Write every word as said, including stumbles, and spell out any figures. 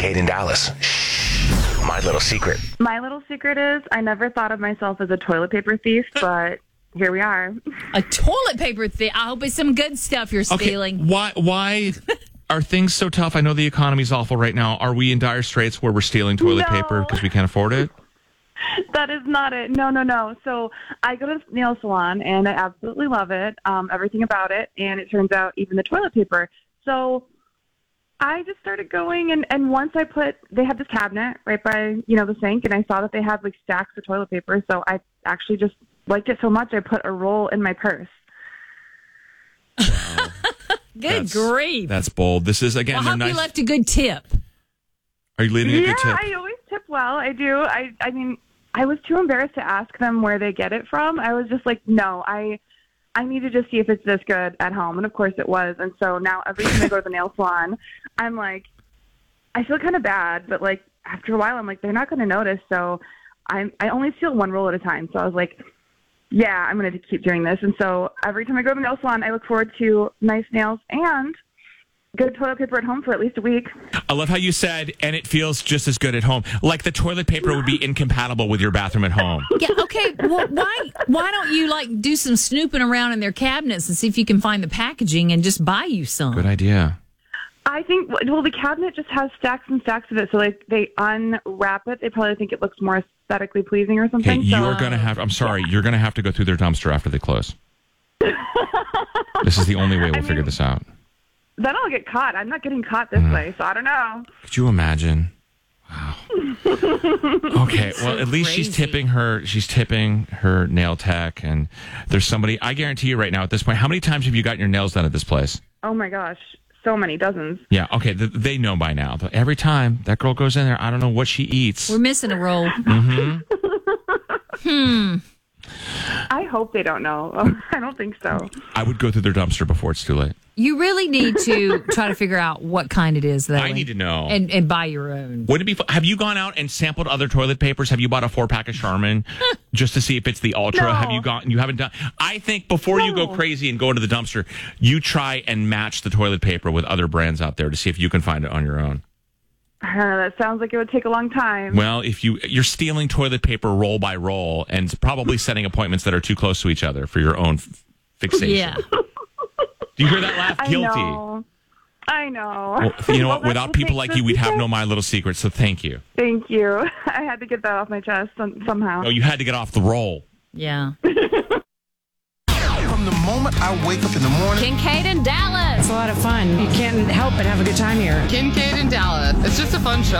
Kincaid in Dallas. Shh. My little secret. My little secret is I never thought of myself as a toilet paper thief, but here we are. A toilet paper thief. I hope it's some good stuff you're stealing. Okay, why, why are things so tough? I know the economy's awful right now. Are we in dire straits where we're stealing toilet No. paper because we can't afford it? That is not it. No, no, no. So I go to the nail salon, and I absolutely love it, um, everything about it. And it turns out even the toilet paper. So I just started going, and, and once I put, they had this cabinet right by, you know, the sink, and I saw that they had like stacks of toilet paper. So I actually just liked it so much, I put a roll in my purse. Wow. Good That's- grief. That's bold. This is, again, Well, I a hope nice... you left a good tip. Are you leaving a Yeah, good tip? I always tip well. I do. I, I mean, I was too embarrassed to ask them where they get it from. I was just like, no, I, I need to just see if it's this good at home. And of course it was. And so now every time I go to the nail salon, I'm like, I feel kind of bad, but like after a while, I'm like, they're not going to notice. So I'm, I only steal one roll at a time. So I was like, yeah, I'm going to keep doing this. And so every time I go to the nail salon, I look forward to nice nails and good toilet paper at home for at least a week. I love how you said, and it feels just as good at home. Like the toilet paper would be incompatible with your bathroom at home. Yeah, okay. Well, why why don't you like do some snooping around in their cabinets and see if you can find the packaging and just buy you some? Good idea. I think, well, the cabinet just has stacks and stacks of it. So like they unwrap it. They probably think it looks more aesthetically pleasing or something. Okay, so, you're going to have, I'm sorry, you're going to have to go through their dumpster after they close. This is the only way we'll I figure mean- this out. Then I'll get caught. I'm not getting caught this Mm. way, so I don't know. Could you imagine? Wow. Okay, well, at least she's crazy. tipping her. She's tipping her nail tech, and there's somebody. I guarantee you, right now, at this point, how many times have you gotten your nails done at this place? Oh my gosh, so many, dozens. Yeah. Okay. Th- they know by now. But every time that girl goes in there, I don't know what she eats. We're missing a roll. Mm-hmm. Hmm. I hope they don't know. I don't think so. I would go through their dumpster before it's too late. You really need to try to figure out what kind it is, though. I need to know. And, and buy your own. Would it be? fu- Have you gone out and sampled other toilet papers? Have you bought a four pack of Charmin just to see if it's the Ultra? No. Have you gone? You haven't done. I think before you go No. crazy and go into the dumpster, you try and match the toilet paper with other brands out there to see if you can find it on your own. Uh, that sounds like it would take a long time. Well, if you you're stealing toilet paper roll by roll and probably setting appointments that are too close to each other for your own f- fixation. Yeah. Do you hear that laugh? I Guilty. know. I know. Well, you know Well, what? that Without will people make like you, we'd have sense. no My Little Secret. So thank you. Thank you. I had to get that off my chest some, somehow. Oh, you had to get off the roll. Yeah. From the moment I wake up in the morning, Kincaid in Dallas. It's a lot of fun. You can't help but have a good time here. Kincaid in Dallas. It's just a fun show.